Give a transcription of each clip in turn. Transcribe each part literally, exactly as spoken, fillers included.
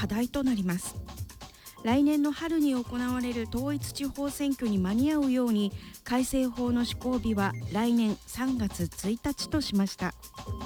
課題となります。来年の春に行われる統一地方選挙に間に合うように改正法の施行日は来年さんがつついたちとしました。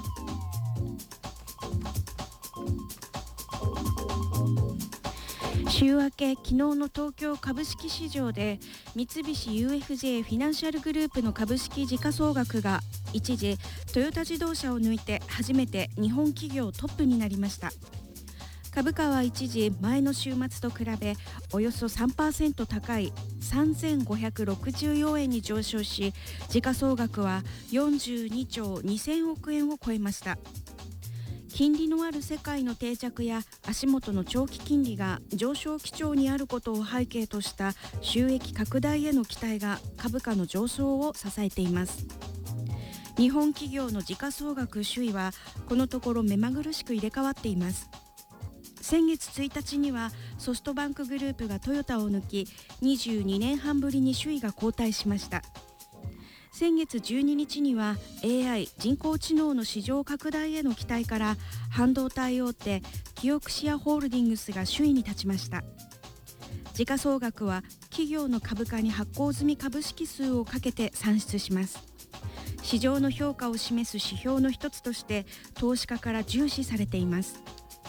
週明け、昨日の東京株式市場で三菱 ユーエフジェー フィナンシャルグループの株式時価総額が一時トヨタ自動車を抜いて初めて日本企業トップになりました。株価は一時前の週末と比べおよそ さんパーセント 高いさんぜんごひゃくろくじゅうよえんに上昇し、時価総額はよんじゅうにちょうにせんおくえんを超えました。金利のある世界の定着や足元の長期金利が上昇基調にあることを背景とした収益拡大への期待が株価の上昇を支えています。日本企業の時価総額首位はこのところ目まぐるしく入れ替わっています。先月ついたちにはソフトバンクグループがトヨタを抜きにじゅうにねんはんぶりに首位が交代しました。先月じゅうににちには エーアイ 人工知能の市場拡大への期待から半導体大手キオクシアホールディングスが首位に立ちました。時価総額は企業の株価に発行済み株式数をかけて算出します。市場の評価を示す指標の一つとして投資家から重視されています。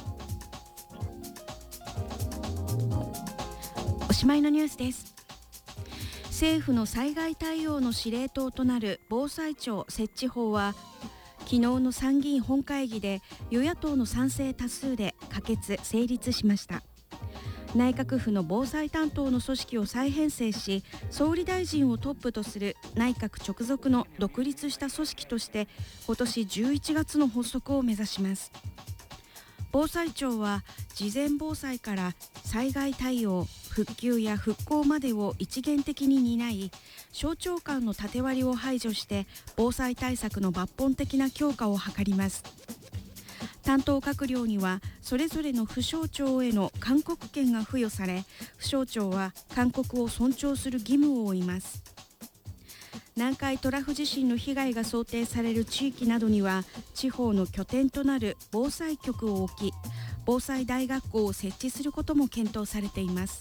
おしまいのニュースです。政府の災害対応の司令塔となる防災庁設置法は昨日の参議院本会議で与野党の賛成多数で可決・成立しました。内閣府の防災担当の組織を再編成し、総理大臣をトップとする内閣直属の独立した組織として今年じゅういちがつの発足を目指します。防災庁は事前防災から災害対応、復旧や復興までを一元的に担い、省庁間の縦割りを排除して防災対策の抜本的な強化を図ります。担当閣僚にはそれぞれの府省庁への勧告権が付与され、府省庁は勧告を尊重する義務を負います。南海トラフ地震の被害が想定される地域などには地方の拠点となる防災局を置き、防災大学校を設置することも検討されています。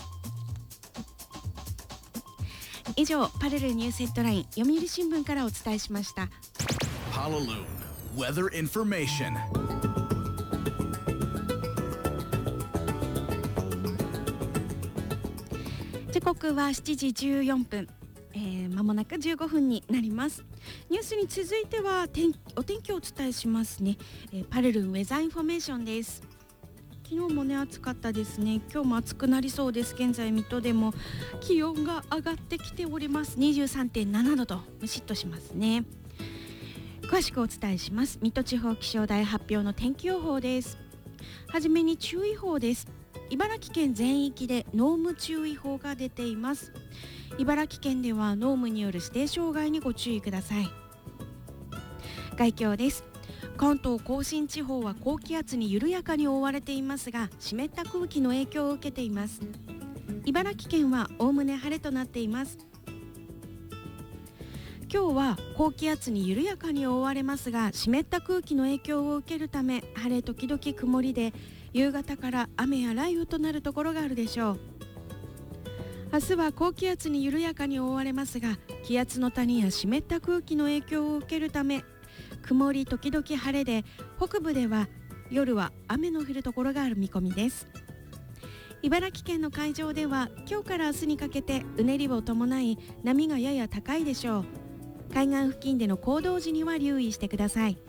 以上、パレルニュースヘッドライン読売新聞からお伝えしました。 パラルーン Weather Information。 時刻はしちじじゅうよんぷん、えー、間もなくじゅうごふんになります。ニュースに続いては天お天気をお伝えしますね。えー、パレルンウェザーインフォメーションです。昨日もね暑かったですね。今日も暑くなりそうです。現在水戸でも気温が上がってきております。 にじゅうさんてんななどとムシッとしますね。詳しくお伝えします。水戸地方気象台発表の天気予報です。はじめに注意報です。茨城県全域で濃霧注意報が出ています。茨城県では濃霧による視程障害にご注意ください。概況です。関東甲信地方は高気圧に緩やかに覆われていますが、湿った空気の影響を受けています。茨城県はおおむね晴れとなっています。今日は高気圧に緩やかに覆われますが、湿った空気の影響を受けるため晴れ時々曇りで、夕方から雨や雷雨となるところがあるでしょう。明日は高気圧に緩やかに覆われますが、気圧の谷や湿った空気の影響を受けるため曇り時々晴れで、北部では夜は雨の降るところがある見込みです。茨城県の海上では今日から明日にかけてうねりを伴い波がやや高いでしょう。海岸付近での行動時には留意してください。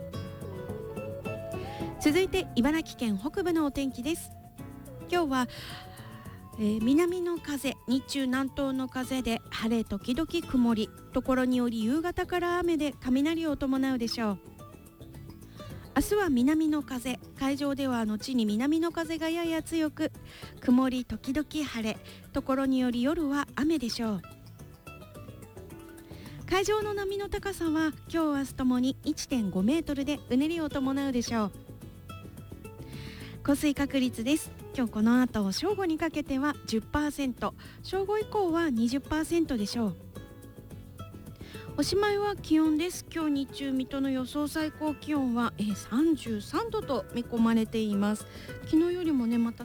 続いて茨城県北部のお天気です。今日は、えー、南の風、日中南東の風で晴れ時々曇り、ところにより夕方から雨で雷を伴うでしょう。明日は南の風、海上では後に南の風がやや強く、曇り時々晴れ、ところにより夜は雨でしょう。海上の波の高さは今日明日ともに いってんごメートルでうねりを伴うでしょう。降水確率です。今日この後正午にかけては じゅっパーセント、 正午以降は にじゅっパーセント でしょう。おしまいは気温です。今日日中水戸の予想最高気温はさんじゅうさんどと見込まれています。昨日よりもねまた